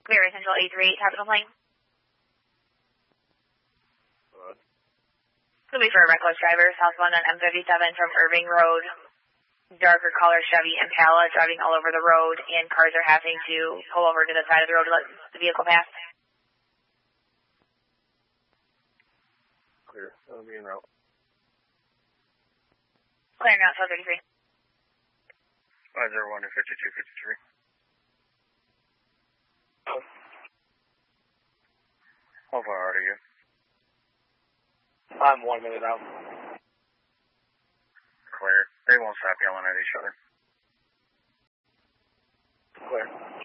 Clear Central 838, Capital Plane. It'll be for a reckless driver, southbound on M57 from Irving Road. Darker color Chevy Impala driving all over the road, and cars are having to pull over to the side of the road to let the vehicle pass. Clear. That'll be en route. Clearing out 1233. 501 to 5253. How far out are you? I'm 1 minute out. Clear. They won't stop yelling at each other. Clear.